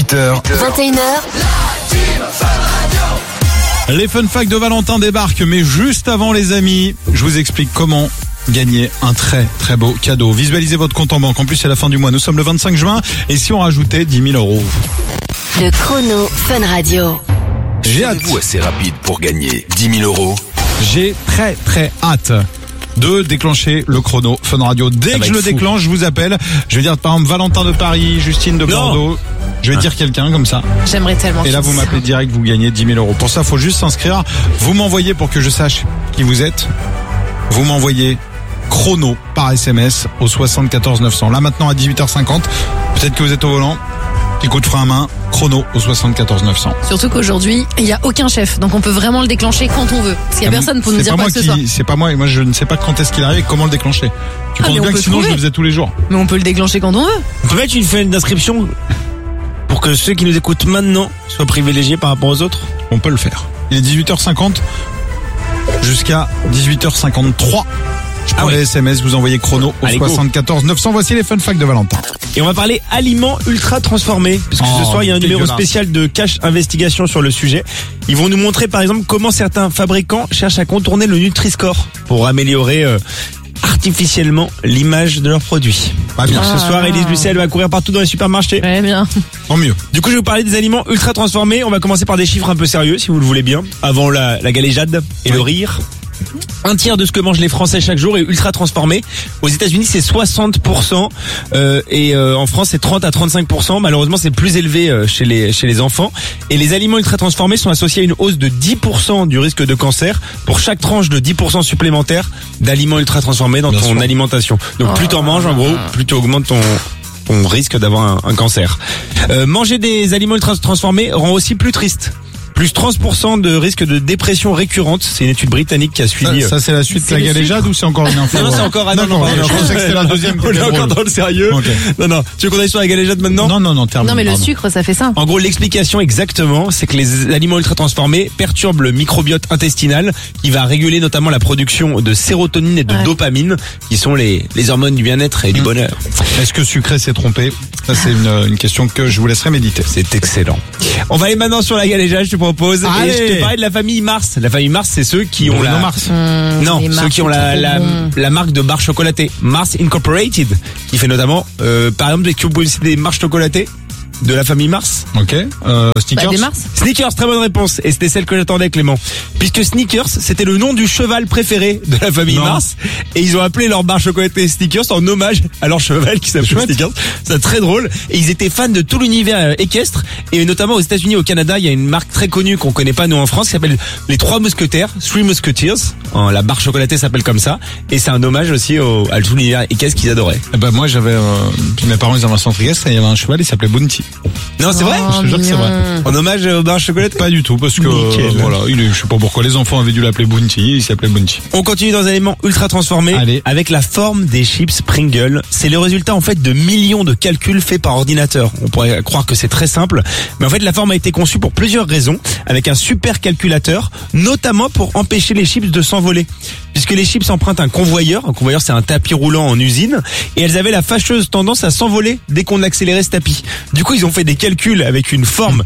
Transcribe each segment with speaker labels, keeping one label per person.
Speaker 1: 18h,
Speaker 2: 21h.
Speaker 3: Les fun facts de Valentin débarquent, mais juste avant les amis, je vous explique comment gagner un très très beau cadeau. Visualisez votre compte en banque, en plus c'est la fin du mois, nous sommes le 25 juin, et si on rajoutait 10 000 €?
Speaker 2: Le chrono Fun Radio.
Speaker 3: J'ai hâte,
Speaker 1: serez-vous assez rapide pour gagner 10 000 €?
Speaker 3: j'ai très très hâte de déclencher le chrono Fun Radio. Dès que je le déclenche, je vous appelle. Je vais dire par exemple Valentin de Paris, Justine de Bordeaux. Je vais dire quelqu'un comme ça.
Speaker 4: J'aimerais tellement.
Speaker 3: Et là, vous m'appelez direct, vous gagnez 10 000 €. Pour ça, il faut juste s'inscrire. Vous m'envoyez pour que je sache qui vous êtes. Vous m'envoyez chrono par SMS au 74 900. Là, maintenant, à 18h50, peut-être que vous êtes au volant. Petit coup de frein à main, chrono au 74 900.
Speaker 4: Surtout qu'aujourd'hui, il n'y a aucun chef, donc on peut vraiment le déclencher quand on veut. Parce qu'il n'y a personne pour nous dire quoi que ce soit.
Speaker 3: C'est pas moi, et moi je ne sais pas quand est-ce qu'il arrive et comment le déclencher. Tu penses bien que sinon je le faisais tous les jours.
Speaker 4: Mais on peut le déclencher quand on veut.
Speaker 5: On peut mettre une fenêtre d'inscription pour que ceux qui nous écoutent maintenant soient privilégiés par rapport aux autres.
Speaker 3: On peut le faire. Il est 18h50 jusqu'à 18h53. Je prends les SMS, vous envoyez chrono au 74 900. Voici les fun facts de Valentin.
Speaker 5: Et on va parler aliments ultra transformés. Parce que ce soir, il y a un numéro spécial de Cash Investigation sur le sujet. Ils vont nous montrer par exemple comment certains fabricants cherchent à contourner le Nutri-Score pour améliorer artificiellement l'image de leurs produits.
Speaker 3: Pas bien.
Speaker 5: Ce soir, Élise Lucet, elle va courir partout dans les supermarchés.
Speaker 4: Ouais, bien.
Speaker 3: Tant mieux.
Speaker 5: Du coup, je vais vous parler des aliments ultra transformés. On va commencer par des chiffres un peu sérieux, si vous le voulez bien. Avant la galéjade et le rire. Un tiers de ce que mangent les Français chaque jour est ultra transformé. Aux États-Unis, c'est 60%, et en France, c'est 30 à 35%. Malheureusement, c'est plus élevé chez les enfants. Et les aliments ultra transformés sont associés à une hausse de 10% du risque de cancer pour chaque tranche de 10% supplémentaire d'aliments ultra transformés dans ton alimentation. Donc, plus t'en manges, en gros, plus tu augmentes ton risque d'avoir un cancer. Manger des aliments ultra transformés rend aussi plus triste. Plus 30% de risque de dépression récurrente. C'est une étude britannique qui a suivi.
Speaker 3: Ça c'est la suite de la galéjade ou c'est encore une info?
Speaker 5: Non, c'est encore.
Speaker 3: Non, je pensais que c'était la deuxième.
Speaker 5: On est encore dans le sérieux. Okay. Non. Tu veux qu'on aille sur la galéjade maintenant?
Speaker 3: Non, termine.
Speaker 4: Non, mais le sucre, ça fait ça.
Speaker 5: En gros, l'explication exactement, c'est que les aliments ultra transformés perturbent le microbiote intestinal, qui va réguler notamment la production de sérotonine et de dopamine, qui sont les hormones du bien-être et du bonheur.
Speaker 3: Est-ce que sucré s'est trompé? Ça, c'est une question que je vous laisserai méditer.
Speaker 5: C'est excellent. On va aller maintenant sur la galéjade, je te propose.
Speaker 3: Allez.
Speaker 5: Et je te parlais de la famille Mars. La famille Mars, c'est ceux qui ont
Speaker 3: Mars.
Speaker 5: Non, ceux qui ont la marque de barres chocolatées. Mars Incorporated, qui fait notamment, par exemple, est-ce que vous pouvez citer des marques chocolatées de la famille Mars?
Speaker 3: Ok. Snickers.
Speaker 4: Des Mars.
Speaker 5: Snickers, très bonne réponse. Et c'était celle que j'attendais, Clément. Puisque Snickers, c'était le nom du cheval préféré de la famille Mars. Et ils ont appelé leur barre chocolatée Snickers en hommage à leur cheval qui s'appelle Snickers. C'est très drôle. Et ils étaient fans de tout l'univers équestre. Et notamment aux États-Unis, au Canada, il y a une marque très connue qu'on connaît pas nous en France qui s'appelle les Trois Mousquetaires, Three Musketeers. La barre chocolatée s'appelle comme ça. Et c'est un hommage aussi à tout l'univers équestre qu'ils adoraient.
Speaker 3: Moi, j'avais, mes parents, ils avaient un centre équestre et il y avait un cheval, il s'appelait Bounty.
Speaker 5: Non, c'est vrai?
Speaker 3: Je te jure que c'est vrai.
Speaker 5: En hommage aux barres chocolatées?
Speaker 3: Pas du tout, parce que, je sais pas pourquoi les enfants avaient dû l'appeler Bounty, il s'appelait Bounty.
Speaker 5: On continue dans un élément ultra transformé.
Speaker 3: Allez.
Speaker 5: Avec la forme des chips Pringles. C'est le résultat, en fait, de millions de calculs faits par ordinateur. On pourrait croire que c'est très simple. Mais en fait, la forme a été conçue pour plusieurs raisons. Avec un super calculateur, notamment pour empêcher les chips de s'envoler. Puisque les chips empruntent un convoyeur. Un convoyeur, c'est un tapis roulant en usine. Et elles avaient la fâcheuse tendance à s'envoler dès qu'on accélérait ce tapis. Du coup, ils ont fait des calculs avec une forme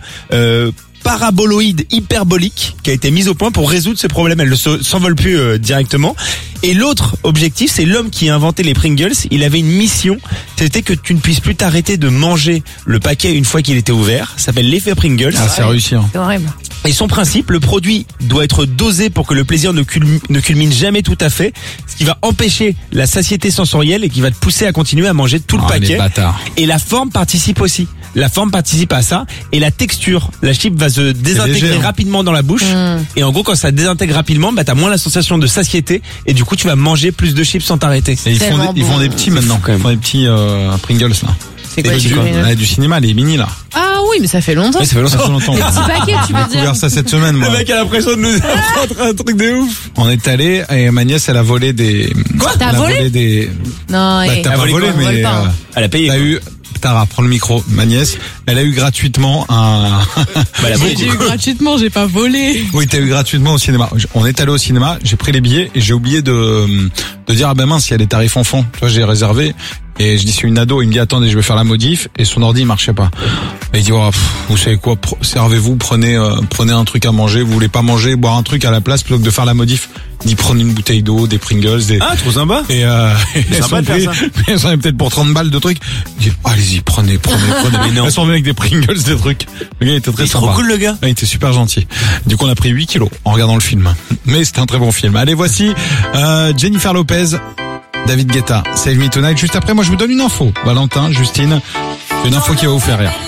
Speaker 5: paraboloïde hyperbolique qui a été mise au point pour résoudre ce problème. Elle ne s'envole plus directement. Et l'autre objectif, c'est l'homme qui a inventé les Pringles. Il avait une mission, c'était que tu ne puisses plus t'arrêter de manger le paquet une fois qu'il était ouvert. Ça s'appelle l'effet Pringles.
Speaker 3: Ah, c'est réussi.
Speaker 4: C'est horrible.
Speaker 5: Et son principe, le produit doit être dosé pour que le plaisir ne culmine jamais tout à fait, ce qui va empêcher la satiété sensorielle et qui va te pousser à continuer à manger tout le paquet. Et la forme participe aussi. La forme participe à ça et la texture. La chip va se désintégrer rapidement dans la bouche. Et en gros, quand ça désintègre rapidement, t'as moins la sensation de satiété et du coup, tu vas manger plus de chips sans t'arrêter.
Speaker 3: Et ils font des petits maintenant. Ils font des petits Pringles là.
Speaker 4: C'est quoi
Speaker 3: du cinéma, les mini là.
Speaker 4: Ah oui, mais ça fait longtemps.
Speaker 5: Ouais, ça fait longtemps.
Speaker 4: Les petits paquets, tu veux dire.
Speaker 3: J'ai découvert ça cette semaine, moi.
Speaker 5: Le mec a l'impression de nous apprendre un truc de ouf.
Speaker 3: On est allé et ma nièce, elle a volé des.
Speaker 4: Quoi? T'as volé? Non,
Speaker 3: t'as pas volé, mais
Speaker 5: elle a payé.
Speaker 3: T'as eu. Tara, prends le micro. Ma nièce, elle a eu gratuitement un.
Speaker 4: J'ai eu gratuitement, j'ai pas volé.
Speaker 3: Oui, t'as eu gratuitement au cinéma. On est allé au cinéma, j'ai pris les billets et j'ai oublié de dire, ah ben mince, il y a des tarifs enfants. Tu vois, j'ai réservé. Et je dis c'est une ado, il me dit attendez, je vais faire la modif, et son ordi il marchait pas. Et il dit vous savez quoi, servez-vous, prenez un truc à manger, vous voulez pas manger, boire un truc à la place plutôt que de faire la modif. Il dit prenez une bouteille d'eau, des Pringles,
Speaker 5: Ah, trop sympa.
Speaker 3: et elles sont peut-être pour 30 balles de trucs. Il dit allez-y, prenez.
Speaker 5: Mais non.
Speaker 3: Elles sont venues avec des Pringles, des trucs. Le gars était très
Speaker 5: Il est
Speaker 3: sympa.
Speaker 5: trop cool, le gars.
Speaker 3: Il était super gentil. Du coup, on a pris 8 kilos en regardant le film. Mais c'était un très bon film. Allez, voici Jennifer Lopez, David Guetta, Save Me Tonight. Juste après, moi, je vous donne une info. Valentin, Justine, une info qui va vous faire rire.